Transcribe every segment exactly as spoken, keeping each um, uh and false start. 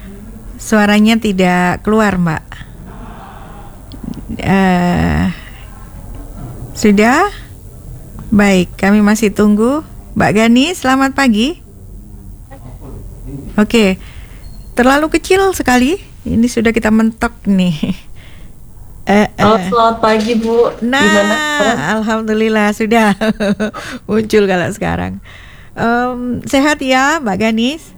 Suaranya tidak keluar, Mbak. Uh, sudah? Baik, kami masih tunggu. Mbak Gani, selamat pagi. Oke, terlalu kecil sekali. Ini sudah kita mentok nih. Uh, uh. Selamat pagi, Bu. Nah, gimana? Alhamdulillah sudah muncul kalau sekarang. Um, sehat ya, Mbak Ganis?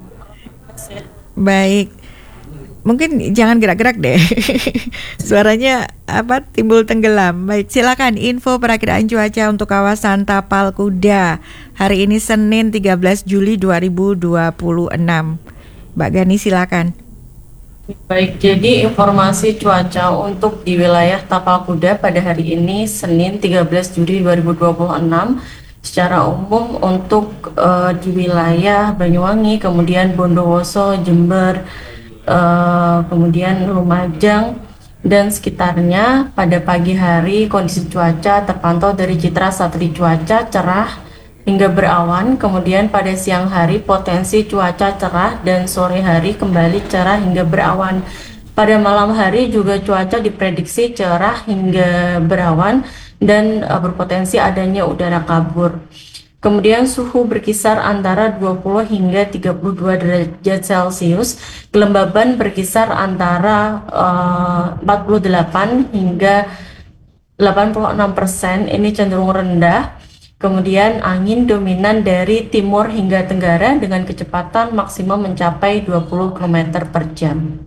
Baik. Mungkin jangan gerak-gerak deh. Suaranya apa timbul tenggelam. Baik, silakan info perakiraan cuaca untuk kawasan Tapal Kuda hari ini Senin tiga belas Juli dua ribu dua puluh enam. Mbak Gani silakan. Baik, jadi informasi cuaca untuk di wilayah Tapal Kuda pada hari ini Senin tiga belas Juli dua ribu dua puluh enam secara umum untuk uh, di wilayah Banyuwangi, kemudian Bondowoso, Jember, uh, kemudian Lumajang dan sekitarnya pada pagi hari kondisi cuaca terpantau dari citra satelit cuaca cerah hingga berawan, kemudian pada siang hari potensi cuaca cerah dan sore hari kembali cerah hingga berawan. Pada malam hari juga cuaca diprediksi cerah hingga berawan dan uh, berpotensi adanya udara kabur. Kemudian suhu berkisar antara dua puluh hingga tiga puluh dua derajat Celcius, kelembaban berkisar antara uh, empat puluh delapan hingga delapan puluh enam persen, ini cenderung rendah. Kemudian angin dominan dari timur hingga tenggara dengan kecepatan maksimum mencapai dua puluh kilometer per jam.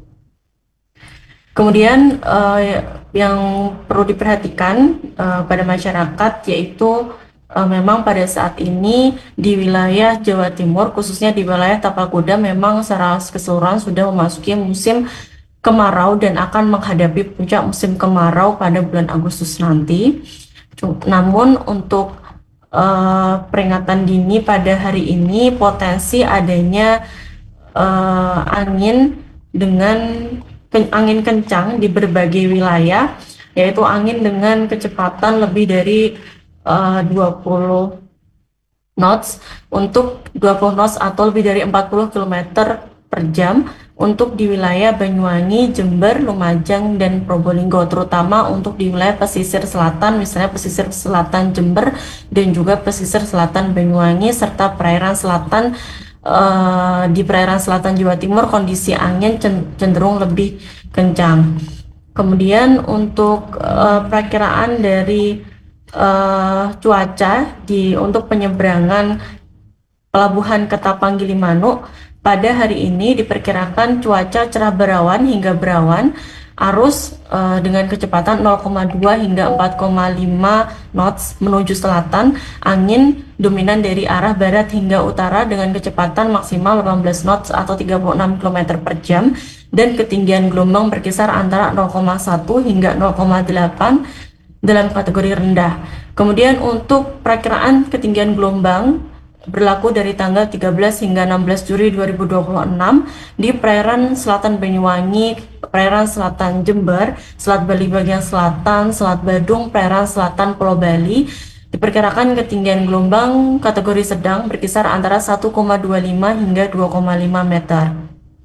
Kemudian uh, yang perlu diperhatikan uh, pada masyarakat yaitu uh, memang pada saat ini di wilayah Jawa Timur, khususnya di wilayah Tapal Kuda, memang secara keseluruhan sudah memasuki musim kemarau dan akan menghadapi puncak musim kemarau pada bulan Agustus nanti. Namun untuk uh, peringatan dini pada hari ini potensi adanya uh, angin dengan angin kencang di berbagai wilayah, yaitu angin dengan kecepatan lebih dari uh, dua puluh knots untuk dua puluh knots atau lebih dari empat puluh kilometer per jam untuk di wilayah Banyuwangi, Jember, Lumajang, dan Probolinggo, terutama untuk di wilayah pesisir selatan, misalnya pesisir selatan Jember dan juga pesisir selatan Banyuwangi serta perairan selatan. Uh, di perairan selatan Jawa Timur kondisi angin cenderung lebih kencang. Kemudian untuk uh, perakiraan dari uh, cuaca di untuk penyeberangan pelabuhan Ketapang Gilimanuk pada hari ini diperkirakan cuaca cerah berawan hingga berawan, arus uh, dengan kecepatan nol koma dua hingga empat koma lima knots menuju selatan, angin dominan dari arah barat hingga utara dengan kecepatan maksimal delapan belas knots atau tiga puluh enam kilometer per jam, dan ketinggian gelombang berkisar antara nol koma satu hingga nol koma delapan dalam kategori rendah. Kemudian untuk perakiraan ketinggian gelombang berlaku dari tanggal tiga belas hingga enam belas Juli dua ribu dua puluh enam di perairan selatan Banyuwangi, perairan selatan Jember, Selat Bali bagian selatan, Selat Badung, perairan selatan Pulau Bali. Diperkirakan ketinggian gelombang kategori sedang berkisar antara satu koma dua lima hingga dua koma lima meter.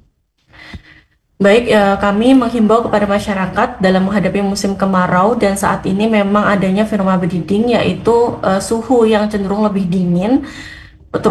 Baik, ya, kami menghimbau kepada masyarakat dalam menghadapi musim kemarau dan saat ini memang adanya fenomena bediding, yaitu uh, suhu yang cenderung lebih dingin